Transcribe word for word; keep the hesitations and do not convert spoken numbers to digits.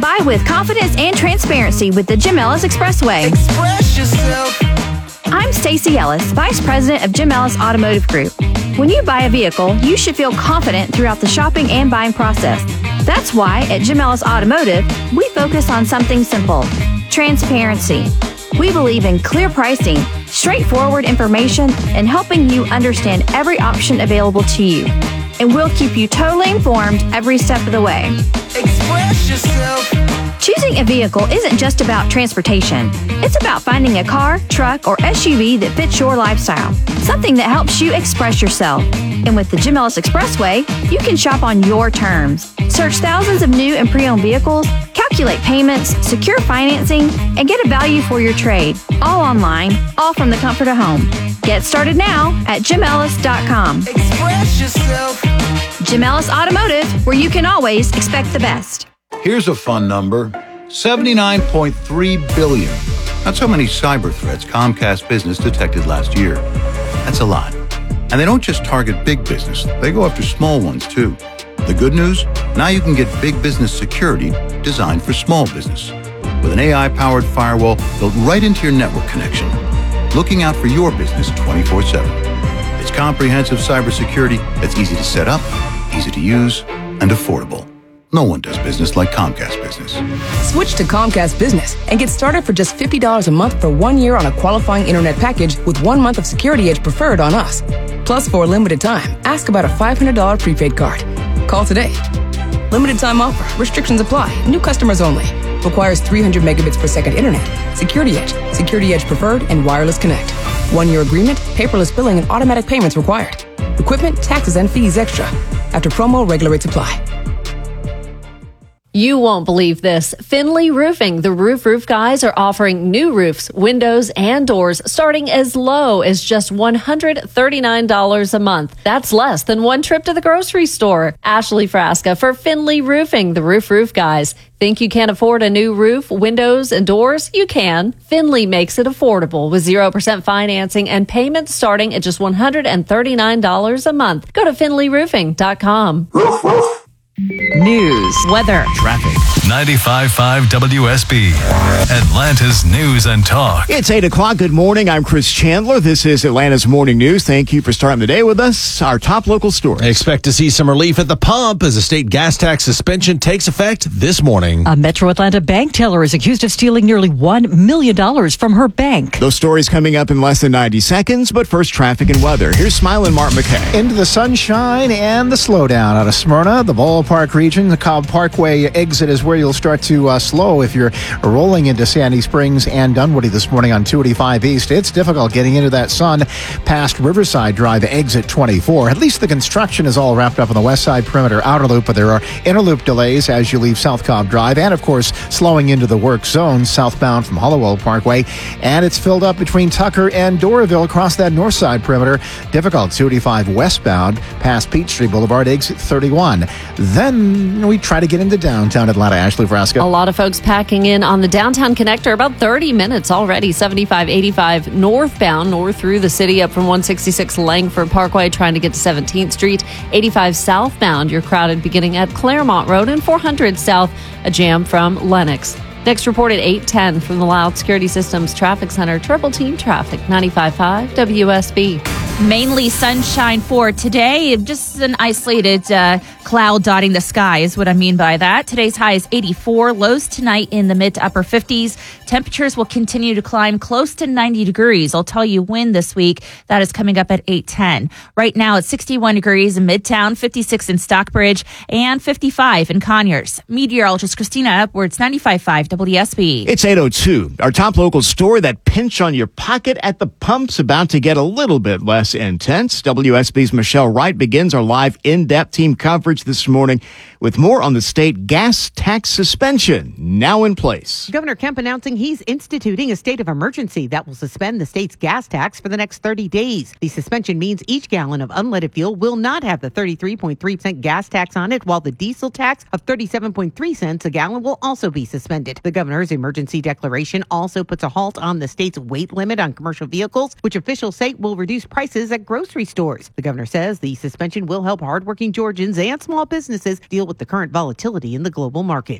Buy with confidence and transparency with the Jim Ellis Expressway. Express yourself. I'm Stacey Ellis, Vice President of Jim Ellis Automotive Group. When you buy a vehicle, you should feel confident throughout the shopping and buying process. That's why at Jim Ellis Automotive, we focus on something simple: transparency. We believe in clear pricing, straightforward information, and helping you understand every option available to you. And we'll keep you totally informed every step of the way. Express yourself. Choosing a vehicle isn't just about transportation. It's about finding a car, truck, or S U V that fits your lifestyle. Something that helps you express yourself. And with the Jim Ellis Expressway, you can shop on your terms. Search thousands of new and pre-owned vehicles, calculate payments, secure financing, and get a value for your trade. All online, all from the comfort of home. Get started now at jim ellis dot com. Express yourself. Jim Ellis Automotive, where you can always expect the best. Here's a fun number: seventy-nine point three billion. That's how many cyber threats Comcast Business detected last year. That's a lot. And they don't just target big business, they go after small ones too. The good news? Now you can get big business security designed for small business. With an A I-powered firewall built right into your network connection, looking out for your business twenty-four seven. It's comprehensive cybersecurity that's easy to set up, easy to use, and affordable. No one does business like Comcast Business. Switch to Comcast Business and get started for just fifty dollars a month for one year on a qualifying internet package with one month of Security Edge Preferred on us. Plus, for a limited time, ask about a five hundred dollars prepaid card. Call today. Limited time offer. Restrictions apply. New customers only. Requires three hundred megabits per second internet. Security Edge, Security Edge Preferred, and Wireless Connect. One-year agreement, paperless billing, and automatic payments required. Equipment, taxes, and fees extra. After promo, regular rates apply. You won't believe this. Finley Roofing, the Roof Roof Guys, are offering new roofs, windows, and doors starting as low as just one hundred thirty-nine dollars a month. That's less than one trip to the grocery store. Ashley Frasca for Finley Roofing, the Roof Roof Guys. Think you can't afford a new roof, windows, and doors? You can. Finley makes it affordable with zero percent financing and payments starting at just one hundred thirty-nine dollars a month. Go to finley roofing dot com. Roof, roof. News, weather, traffic. ninety-five point five W S B, Atlanta's news and talk. It's eight o'clock. Good morning. I'm Chris Chandler. This is Atlanta's Morning News. Thank you for starting the day with us. Our top local story. Expect to see some relief at the pump as a state gas tax suspension takes effect this morning. A Metro Atlanta bank teller is accused of stealing nearly one million dollars from her bank. Those stories coming up in less than ninety seconds, but first, traffic and weather. Here's Smiling Mark McKay. Into the sunshine and the slowdown out of Smyrna, the ballpark region. The Cobb Parkway exit is where you'll start to uh, slow if you're rolling into Sandy Springs and Dunwoody this morning on two eighty-five East. It's difficult getting into that sun past Riverside Drive exit twenty-four. At least the construction is all wrapped up on the west side perimeter outer loop, but there are inner loop delays as you leave South Cobb Drive and, of course, slowing into the work zone southbound from Hollowell Parkway. And it's filled up between Tucker and Doraville across that north side perimeter. Difficult two eighty-five westbound past Peachtree Boulevard exit thirty-one. Then we try to get into downtown Atlanta. Ashley Frasca. A lot of folks packing in on the downtown connector, about thirty minutes already. seventy-five eighty-five northbound, north through the city, up from one sixty-six Langford Parkway, trying to get to seventeenth Street. eighty-five southbound, you're crowded beginning at Claremont Road, and four hundred south, a jam from Lenox. Next report at eight ten from the Loud Security Systems Traffic Center. Triple Team Traffic, ninety-five point five W S B. Mainly sunshine for today. Just an isolated uh, cloud dotting the sky is what I mean by that. Today's high is eighty-four. Lows tonight in the mid to upper fifties. Temperatures will continue to climb close to ninety degrees. I'll tell you when this week. That is coming up at eight ten. Right now it's sixty-one degrees in Midtown, fifty-six in Stockbridge, and fifty-five in Conyers. Meteorologist Christina Upwards, ninety-five point five W S B. It's eight oh two. Our top local story, that pinch on your pocket at the pump's about to get a little bit less intense. W S B's Michelle Wright begins our live in-depth team coverage this morning with more on the state gas tax suspension now in place. Governor Kemp announcing he's instituting a state of emergency that will suspend the state's gas tax for the next thirty days. The suspension means each gallon of unleaded fuel will not have the thirty-three point three percent gas tax on it, while the diesel tax of thirty-seven point three cents a gallon will also be suspended. The governor's emergency declaration also puts a halt on the state's weight limit on commercial vehicles, which officials say will reduce prices at grocery stores. The governor says the suspension will help hardworking Georgians and small businesses deal with the current volatility in the global market.